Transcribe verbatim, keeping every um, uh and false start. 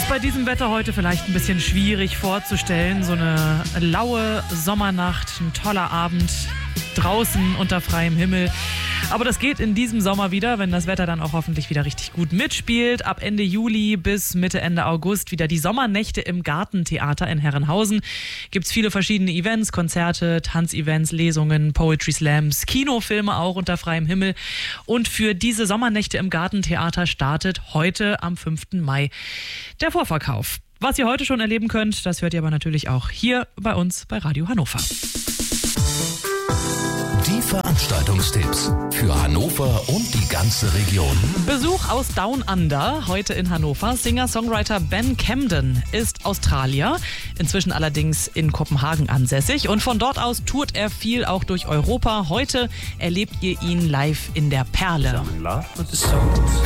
Bei diesem Wetter heute vielleicht ein bisschen schwierig vorzustellen. So eine laue Sommernacht, ein toller Abend draußen unter freiem Himmel. Aber das geht in diesem Sommer wieder, wenn das Wetter dann auch hoffentlich wieder richtig gut mitspielt. Ab Ende Juli bis Mitte, Ende August wieder die Sommernächte im Gartentheater in Herrenhausen. Gibt es viele verschiedene Events, Konzerte, Tanzevents, Lesungen, Poetry Slams, Kinofilme auch unter freiem Himmel. Und für diese Sommernächte im Gartentheater startet heute am fünften Mai der Vorverkauf. Was ihr heute schon erleben könnt, das hört ihr aber natürlich auch hier bei uns bei Radio Hannover. Die Veranstaltungstipps für Hannover und die ganze Region. Besuch aus Down Under, heute in Hannover. Singer-Songwriter Ben Camden ist Australier, inzwischen allerdings in Kopenhagen ansässig. Und von dort aus tourt er viel auch durch Europa. Heute erlebt ihr ihn live in der Perle.